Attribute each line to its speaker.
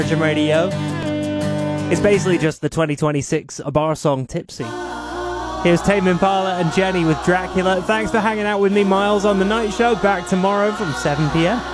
Speaker 1: Virgin Radio. It's basically just the 2026 A Bar song Tipsy. Here's Tame Impala and Jenny with Dracula. Thanks for hanging out with me, Miles, on The Night Show. Back tomorrow from 7 p.m.